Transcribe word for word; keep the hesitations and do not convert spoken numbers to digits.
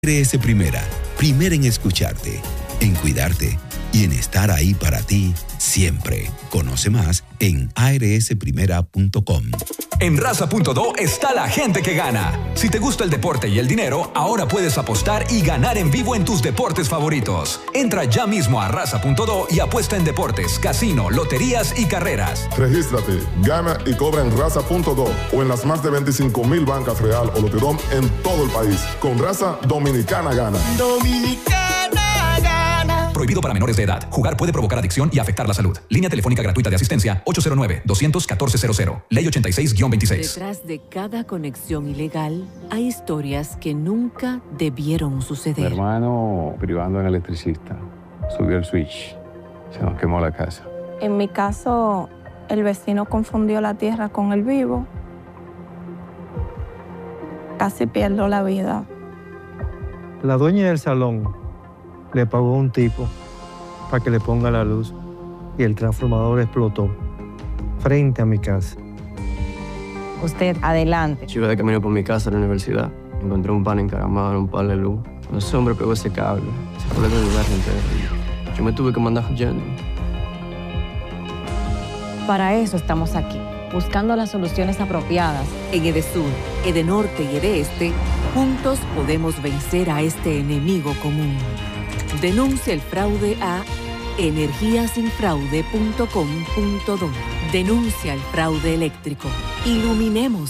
A R S Primera, primera en escucharte, en cuidarte y en estar ahí para ti siempre. Conoce más en a r s primera punto com. En Raza punto do está la gente que gana. Si te gusta el deporte y el dinero, ahora puedes apostar y ganar en vivo en tus deportes favoritos. Entra ya mismo a Raza punto do y apuesta en deportes, casino, loterías y carreras. Regístrate, gana y cobra en Raza punto do o en las más de veinticinco mil bancas Real o Lotedom en todo el país. Con Raza, Dominicana gana. Dominicana gana. Prohibido para menores de edad. Jugar puede provocar adicción y afectar la salud. Línea telefónica gratuita de asistencia ocho cero nueve, dos uno cuatro cero cero. Ley ochenta y seis guión veintiséis. Detrás de cada conexión ilegal hay historias que nunca debieron suceder. Mi hermano privando a un electricista. Subió el switch. Se nos quemó la casa. En mi caso, el vecino confundió la tierra con el vivo. Casi pierdo la vida. La dueña del salón le pagó a un tipo para que le ponga la luz y el transformador explotó frente a mi casa. Usted, adelante. Yo iba de camino por mi casa a la universidad. Encontré un pan encaramado en un palo de luz. Cuando ese hombre pegó ese cable, se fue del lugar entero. Yo me tuve que mandar huyendo. Para eso estamos aquí, buscando las soluciones apropiadas. En EDESUR, EDENORTE y EDEESTE, juntos podemos vencer a este enemigo común. Denuncia el fraude a energía sin fraude punto com punto do. Denuncia el fraude eléctrico. Iluminemos